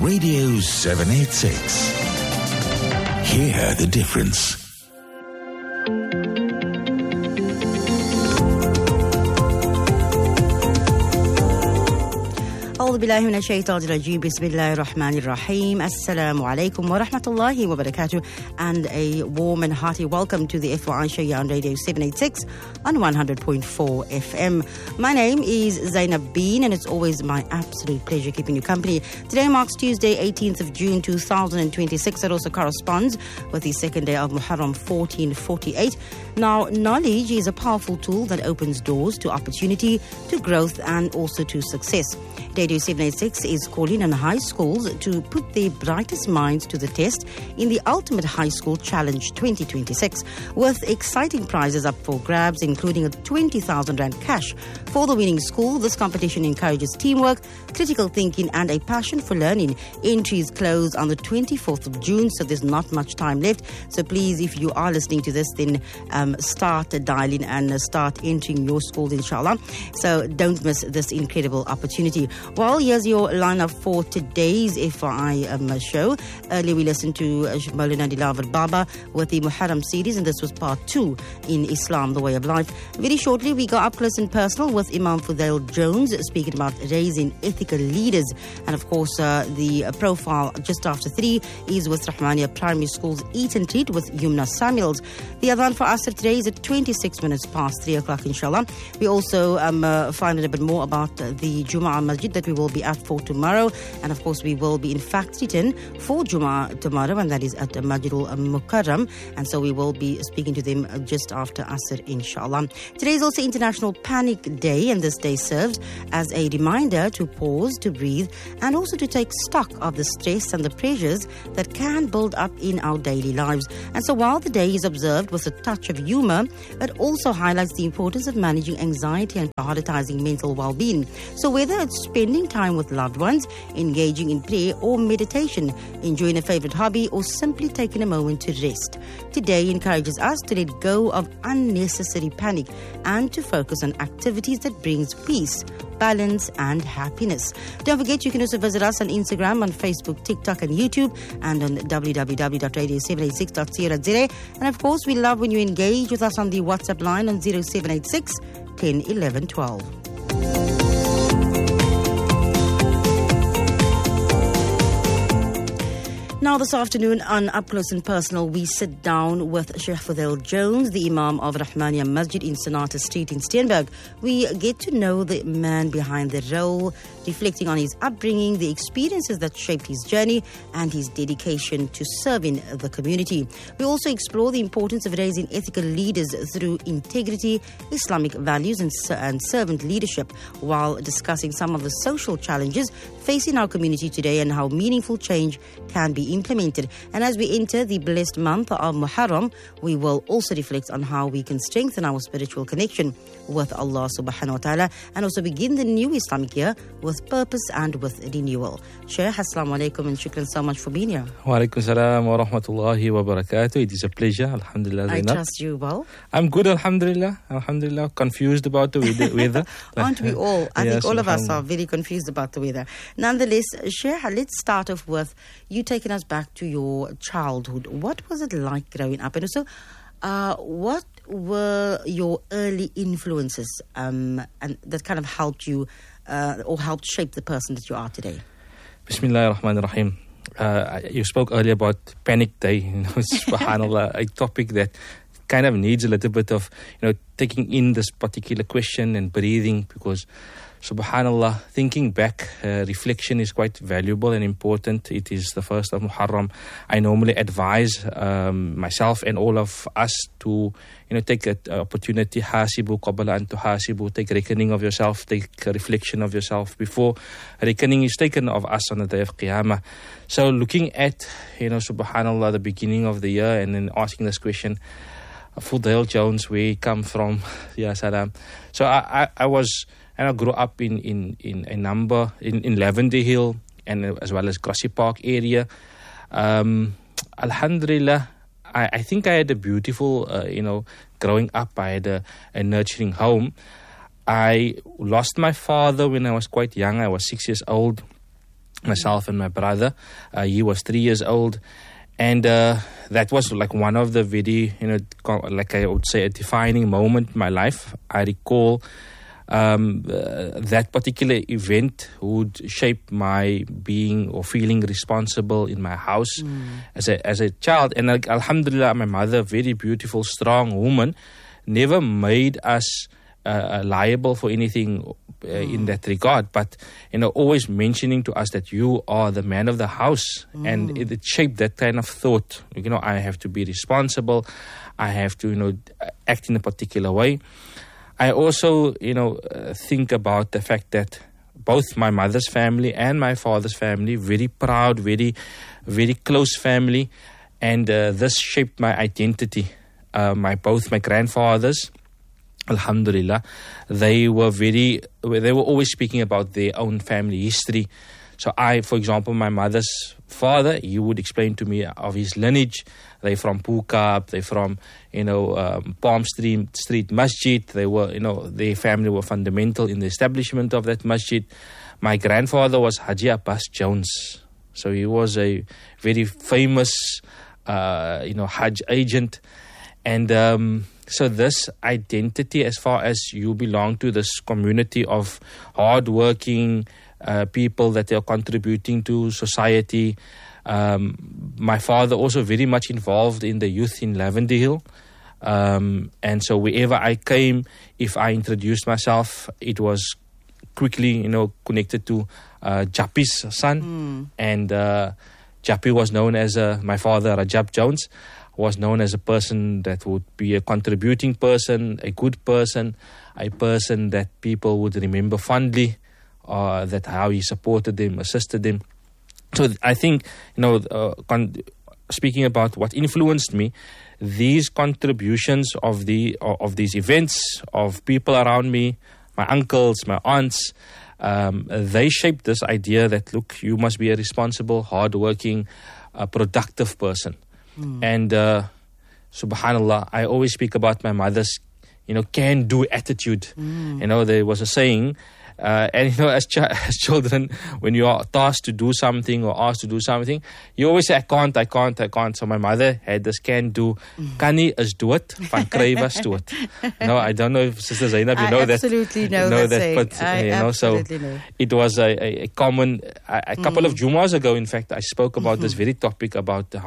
Radio 786. Hear the difference. أعوذ بالله من الشيطان الرجيم. بسم الله الرحمن الرحيم. Assalamu alaikum wa rahmatullahi wa barakatuh. And a warm and hearty welcome to the FYI show here on Radio 786 on 100.4 FM. My name is Zainab Bean and it's always my absolute pleasure keeping you company. Today marks Tuesday, 18th of June 2026. It also corresponds with the second day of Muharram 1448. Now, knowledge is a powerful tool that opens doors to opportunity, to growth and also to success. Radio 786 is calling on high schools to put their brightest minds to the test in the Ultimate High School Challenge 2026 with exciting prizes up for grabs, including a 20,000 Rand cash for the winning school. This competition encourages teamwork, critical thinking and a passion for learning. Entries close on the 24th of June, so there's not much time left. So please, if you are listening to this, then start dialing and start entering your schools, inshallah. So don't miss this incredible opportunity. Well, here's your lineup for today's FYI show. Earlier we listened to Maulana Dilawar Baba with the Muharram series, and this was part 2 in Islam, the way of life. Very shortly we go up close and personal with Imam Fudail Jones speaking about raising ethical leaders. And of course the profile just after 3 is with Rahmania Primary School's Eat and Treat with Yumna Samuels. The adhan for Asr today is at 26 minutes past 3 o'clock, inshallah. We also find out a bit more about the Jum'ah Masjid that we will be at for tomorrow, and of course we will be in fact sitting for Jum'ah tomorrow, and that is at Majidul Mukarram, and so we will be speaking to them just after Asr, inshallah. Today is also International Panic Day, and this day serves as a reminder to pause, to breathe and also to take stock of the stress and the pressures that can build up in our daily lives. And so while the day is observed with a touch of humor, it also highlights the importance of managing anxiety and prioritizing mental well-being. So whether it's spending time with loved ones, engaging in prayer or meditation, enjoying a favorite hobby or simply taking a moment to rest, today encourages us to let go of unnecessary panic and to focus on activities that brings peace, balance and happiness. Don't forget you can also visit us on Instagram, on Facebook, TikTok and YouTube, and on www.radio786.co.za. And of course we love when you engage with us on the WhatsApp line on 0786 10 11 12. Now this afternoon on Up Close and Personal, we sit down with Sheikh Fudail Jones, the Imam of Rahmania Masjid in Sonata Street in Steenberg. We get to know the man behind the role, reflecting on his upbringing, the experiences that shaped his journey and his dedication to serving the community. We also explore the importance of raising ethical leaders through integrity, Islamic values and servant leadership, while discussing some of the social challenges facing our community today and how meaningful change can be implemented. And as we enter the blessed month of Muharram, we will also reflect on how we can strengthen our spiritual connection with Allah subhanahu wa ta'ala and also begin the new Islamic year with purpose and with renewal. Shaykh, assalamu alaikum and shukran so much for being here. Wa alaikum salam wa rahmatullahi wa barakatuh. It is a pleasure, alhamdulillah. I trust you well. I'm good, alhamdulillah. Alhamdulillah. Confused about the weather. Aren't we all? I think all of us are very confused about the weather. Nonetheless, Shaykh, let's start off with you taking us back to your childhood. What was it like growing up? And also, what were your early influences and that kind of helped you or helped shape the person that you are today? Bismillah ar-Rahman ar-Rahim. You spoke earlier about Panic Day, subhanAllah, a topic that kind of needs a little bit of, taking in this particular question and breathing, because subhanAllah, thinking back, reflection is quite valuable and important. It is the first of Muharram. I normally advise myself and all of us to, take an opportunity, hasibu qabla an tuhasibu, take reckoning of yourself, take a reflection of yourself before reckoning is taken of us on the day of Qiyamah. So looking at, subhanAllah, the beginning of the year and then asking this question, Fudail Jones, where he come from, ya salam. So I grew up in Lavender Hill and as well as Grassy Park area. Alhamdulillah, I think I had a beautiful, growing up. I had a nurturing home. I lost my father when I was quite young. I was 6 years old. myself and my brother. He was 3 years old. And that was like one of the very, like I would say, a defining moment in my life. I recall that particular event would shape my being or feeling responsible in my house as a child. And alhamdulillah, my mother, very beautiful, strong woman, never made us liable for anything in that regard, but always mentioning to us that you are the man of the house, and it shaped that kind of thought. I have to be responsible, I have to act in a particular way. I also think about the fact that both my mother's family and my father's family, very proud, very very close family, and this shaped my identity. Both my grandfathers, alhamdulillah, they were always speaking about their own family history. So for example, my mother's father, he would explain to me of his lineage. They're from Pukab, they're from, Palm Street Masjid. They were, their family were fundamental in the establishment of that masjid. My grandfather was Haji Abbas Jones. So he was a very famous, Hajj agent. And so this identity, as far as you belong to this community of hardworking people that are contributing to society. My father also very much involved in the youth in Lavender Hill. And so wherever I came, if I introduced myself, it was quickly, connected to Japi's son. And Japi was known as, my father, Rajab Jones, was known as a person that would be a contributing person, a good person, a person that people would remember fondly, that how he supported them, assisted them. So I think, speaking about what influenced me, these contributions of these events, of people around me, my uncles, my aunts, they shaped this idea that, look, you must be a responsible, hardworking, productive person. And subhanallah, I always speak about my mother's, can-do attitude. There was a saying, as children, when you are tasked to do something or asked to do something, you always say, I can't. So my mother had this can-do. Kani is do it, van kry was do it. I don't know if Sister Zainab, you know that. I absolutely know that. But, absolutely so know. It was a common, a couple of Jummahs ago, in fact, I spoke about this very topic about